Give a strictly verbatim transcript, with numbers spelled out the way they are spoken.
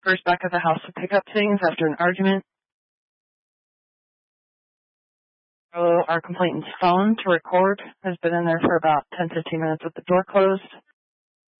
First back at the house to pick up things after an argument. So our complainant's phone to record has been in there for about ten to fifteen minutes with the door closed.